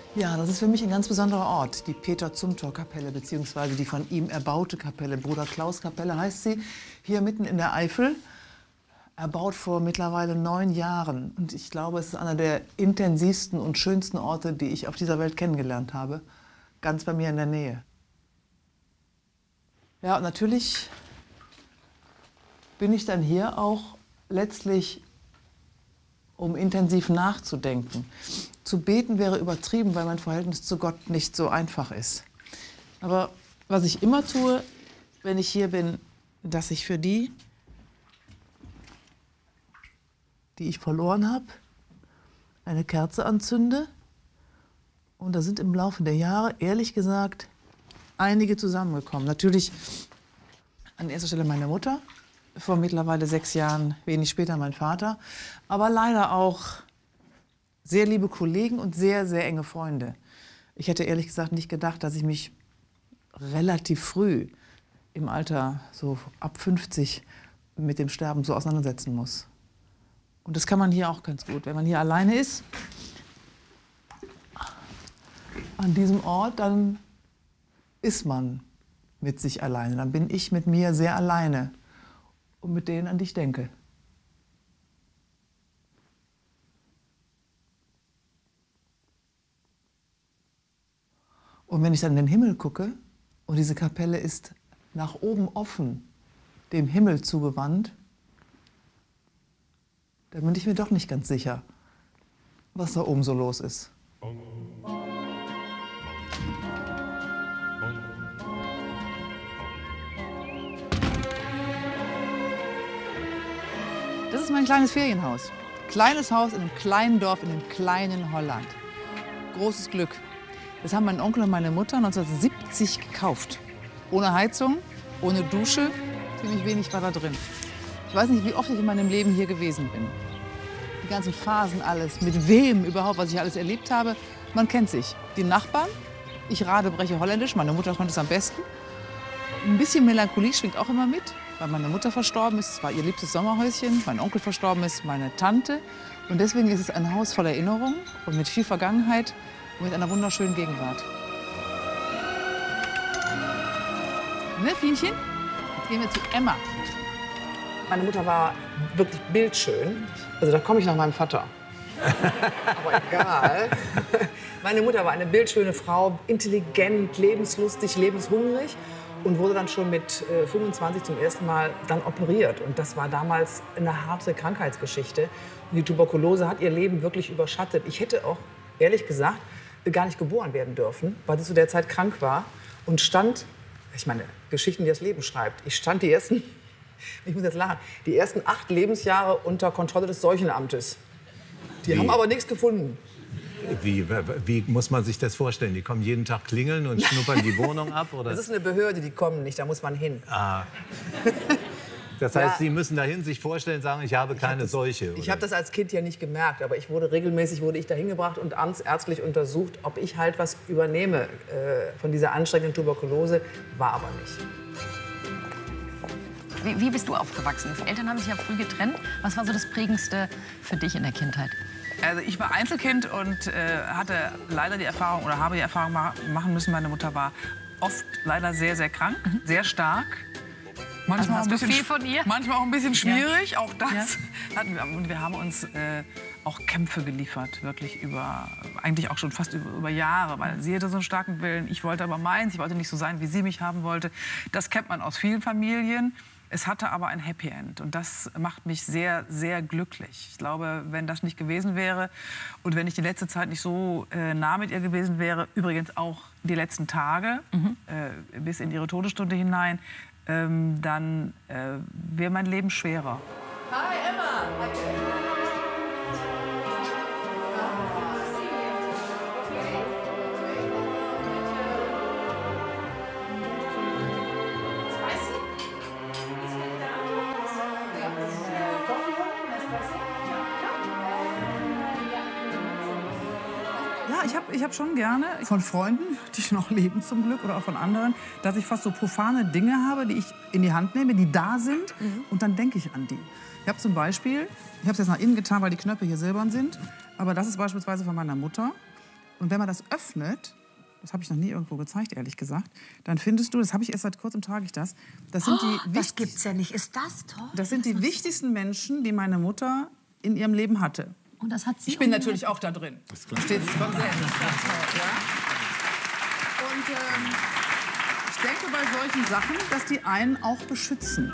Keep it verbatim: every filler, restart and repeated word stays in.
Ja, das ist für mich ein ganz besonderer Ort, die Peter-Zumthor-Kapelle, beziehungsweise die von ihm erbaute Kapelle. Bruder Klaus-Kapelle heißt sie, hier mitten in der Eifel, erbaut vor mittlerweile neun Jahren. Und ich glaube, es ist einer der intensivsten und schönsten Orte, die ich auf dieser Welt kennengelernt habe, ganz bei mir in der Nähe. Ja, und natürlich bin ich dann hier auch letztlich, um intensiv nachzudenken. Zu beten wäre übertrieben, weil mein Verhältnis zu Gott nicht so einfach ist. Aber was ich immer tue, wenn ich hier bin, dass ich für die, die ich verloren habe, eine Kerze anzünde. Und da sind im Laufe der Jahre, ehrlich gesagt, einige zusammengekommen. Natürlich an erster Stelle meine Mutter, vor mittlerweile sechs Jahren, wenig später mein Vater, aber leider auch sehr liebe Kollegen und sehr, sehr enge Freunde. Ich hätte ehrlich gesagt nicht gedacht, dass ich mich relativ früh im Alter, so ab fünfzig, mit dem Sterben so auseinandersetzen muss. Und das kann man hier auch ganz gut. Wenn man hier alleine ist, an diesem Ort, dann ist man mit sich alleine. Dann bin ich mit mir sehr alleine und mit denen, an die ich denke. Und wenn ich dann in den Himmel gucke und diese Kapelle ist nach oben offen, dem Himmel zugewandt, dann bin ich mir doch nicht ganz sicher, was da oben so los ist. Das ist mein kleines Ferienhaus. Kleines Haus in einem kleinen Dorf in einem kleinen Holland. Großes Glück. Das haben mein Onkel und meine Mutter neunzehnhundertsiebzig gekauft. Ohne Heizung, ohne Dusche, ziemlich wenig war da drin. Ich weiß nicht, wie oft ich in meinem Leben hier gewesen bin. Die ganzen Phasen, alles, mit wem überhaupt, was ich alles erlebt habe. Man kennt sich. Die Nachbarn, ich radebreche Holländisch, meine Mutter konnte es am besten. Ein bisschen Melancholie schwingt auch immer mit, weil meine Mutter verstorben ist. Es war ihr liebstes Sommerhäuschen, mein Onkel verstorben ist, meine Tante. Und deswegen ist es ein Haus voller Erinnerungen und mit viel Vergangenheit und mit einer wunderschönen Gegenwart. Ne, Fienchen? Jetzt gehen wir zu Emma. Meine Mutter war wirklich bildschön. Also da komme ich nach meinem Vater. Aber egal. Meine Mutter war eine bildschöne Frau, intelligent, lebenslustig, lebenshungrig und wurde dann schon mit äh, fünfundzwanzig zum ersten Mal dann operiert. Und das war damals eine harte Krankheitsgeschichte. Und die Tuberkulose hat ihr Leben wirklich überschattet. Ich hätte auch, ehrlich gesagt, gar nicht geboren werden dürfen, weil sie zu der Zeit krank war und stand, ich meine, Geschichten, die das Leben schreibt. Ich stand die ersten, ich muss jetzt lachen, die ersten acht Lebensjahre unter Kontrolle des Seuchenamtes. Die Wie? haben aber nichts gefunden. Wie, wie muss man sich das vorstellen? Die kommen jeden Tag klingeln und schnuppern die Wohnung ab? Oder? Das ist eine Behörde, die kommen nicht, da muss man hin. Ah. Das heißt, Ja. Sie müssen dahin sich vorstellen, sagen, ich habe keine Ich hab das, Seuche. Ich oder? habe das als Kind ja nicht gemerkt, aber ich wurde regelmäßig wurde ich da hingebracht und amtsärztlich untersucht, ob ich halt was übernehme äh, von dieser anstrengenden Tuberkulose, war aber nicht. Wie, wie bist du aufgewachsen? Die Eltern haben sich ja früh getrennt. Was war so das Prägendste für dich in der Kindheit? Also ich war Einzelkind und äh, hatte leider die Erfahrung oder habe die Erfahrung ma machen müssen, meine Mutter war oft leider sehr, sehr krank, mhm. sehr stark. Manchmal, Also auch hast ein du bisschen, viel von ihr? manchmal auch ein bisschen schwierig, Ja. auch das Ja. hatten wir. Und wir haben uns äh, auch Kämpfe geliefert, wirklich über, eigentlich auch schon fast über, über Jahre, weil sie hatte so einen starken Willen, ich wollte aber meins, ich wollte nicht so sein, wie sie mich haben wollte. Das kennt man aus vielen Familien. Es hatte aber ein Happy End und das macht mich sehr, sehr glücklich. Ich glaube, wenn das nicht gewesen wäre und wenn ich die letzte Zeit nicht so äh, nah mit ihr gewesen wäre, übrigens auch die letzten Tage, mhm. äh, bis in ihre Todesstunde hinein, ähm, dann äh, wäre mein Leben schwerer. Hi, Emma! Ja, ich habe ich hab schon gerne von Freunden, die noch leben zum Glück, oder auch von anderen, dass ich fast so profane Dinge habe, die ich in die Hand nehme, die da sind, mhm. und dann denke ich an die. Ich habe zum Beispiel, ich habe es jetzt nach innen getan, weil die Knöpfe hier silbern sind, aber das ist beispielsweise von meiner Mutter. Und wenn man das öffnet, das habe ich noch nie irgendwo gezeigt, ehrlich gesagt, dann findest du, das habe ich erst seit kurzem, trage ich das, das sind Oh, die, das gibt's ja nicht. Ist das toll? das sind die wichtigsten Menschen, die meine Mutter in ihrem Leben hatte. Und das hat sie Ich bin umgekehrt? natürlich auch da drin. Das ist klar. Steht von selbst. Ja? Und ähm, ich denke bei solchen Sachen, dass die einen auch beschützen.